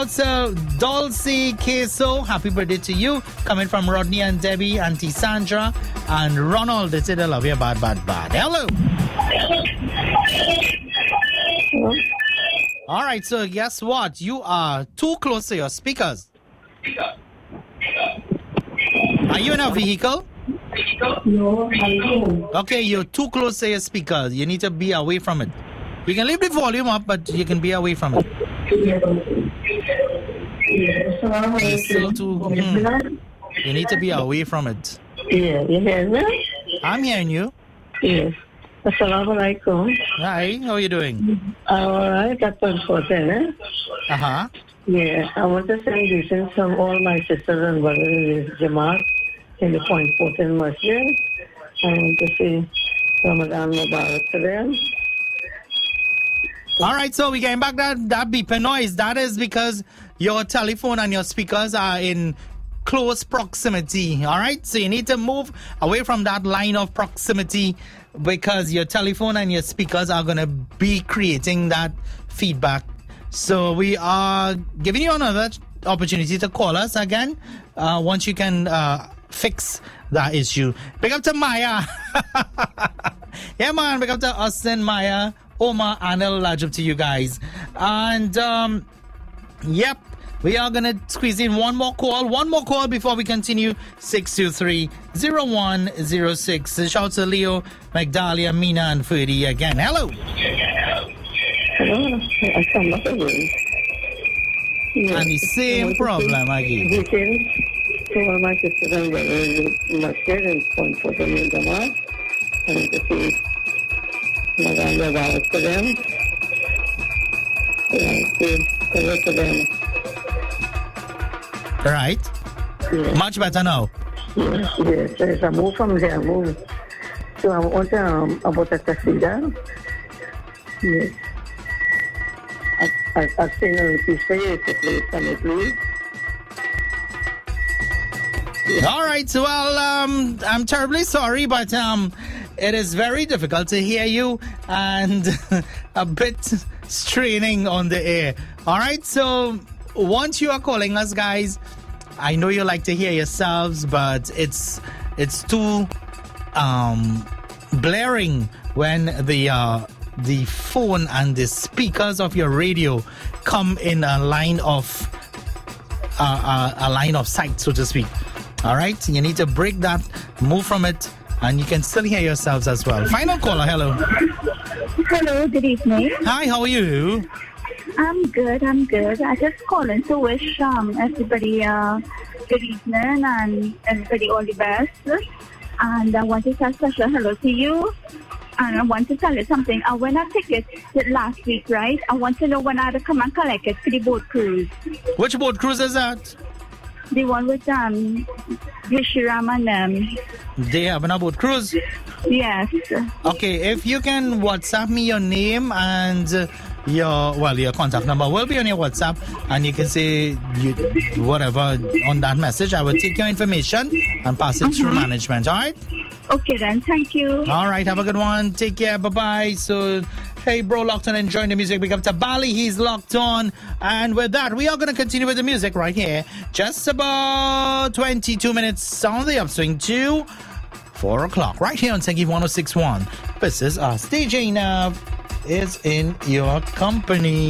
So, Dulce Queso, happy birthday to you. Coming from Rodney and Debbie, Auntie Sandra, and Ronald. They say they love you bad. Hello. Hello. All right, so guess what? You are too close to your speakers. Are you in a vehicle? No, I'm home. Okay, you're too close to your speakers. You need to be away from it. You can leave the volume up, but you can be away from it. It's still too. You need to be away from it. Yeah, you hear me? I'm hearing you. Yes. Assalamu alaikum. Hi, how are you doing? All right, that's important, eh? Uh-huh. Yeah, I want to send greetings from all my sisters and brothers in the Jamaat in the Point Fortin Masjid. I want to say Ramadan Mubarak to them. All right, so we're getting back that beeping noise. That is because your telephone and your speakers are in close proximity. All right, so you need to move away from that line of proximity because your telephone and your speakers are going to be creating that feedback. So we are giving you another opportunity to call us again once you can fix that issue. Big up to Maya. Yeah, man, big up to Austin, Maya, Omar, Anil, large up to you guys. And, yep, we are going to squeeze in one more call before we continue. 623-0106. Shout out to Leo, Magdalia, Mina, and Ferdy again. Hello. Hello, I come up again. Yeah. And the same problem again. Greetings to all my sisters and brothers in the Masjid in Point Fortin in Jamaat. I want to say Ramadan Mubarak to them. I want to say hello to them. Right. Yeah. Much better now. Yes, yes. I move from there. Move. So I want to about a Qasida. Yes. I've seen a piece for you to play for me, please. Yeah. All right. So, well, I'm terribly sorry, but it is very difficult to hear you and a bit straining on the air. All right. So, once you are calling us, guys, I know you like to hear yourselves, but it's too blaring when the phone and the speakers of your radio come in a line of sight, so to speak. All right, you need to break that, move from it, and you can still hear yourselves as well. Final caller, hello. Hello, good evening. Hi, how are you? I'm good. I just calling to wish everybody good evening and everybody all the best. And I want to say a special hello to you. And I want to tell you something. I won a ticket last week, right? I want to know when I had to come and collect it for the boat cruise. Which boat cruise is that? The one with Vishiram and them. They have a boat cruise? Yes. Okay, if you can WhatsApp me your name and your contact number will be on your WhatsApp, and you can say whatever on that message. I will take your information and pass it through management. All right? Okay then, thank you. All right, have a good one. Take care. Bye-bye. So, hey, bro, locked on, enjoying the music. Big up to Bali. He's locked on. And with that, we are going to continue with the music right here. Just about 22 minutes on the upswing to 4 o'clock. Right here on Sengi 106.1. This is us. DJ Nav is in your company.